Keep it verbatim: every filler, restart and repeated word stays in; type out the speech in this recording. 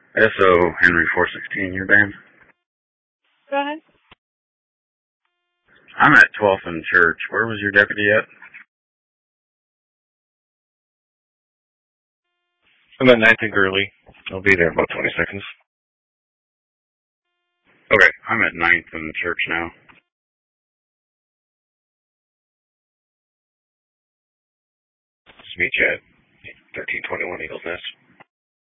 S O Henry four sixteen, your band? Go ahead. I'm at twelfth and Church. Where was your deputy at? I'm at ninth and Gurley. I'll be there in about twenty seconds. Okay, I'm at ninth and Church now. Just meet you at thirteen twenty-one Eagles Nest.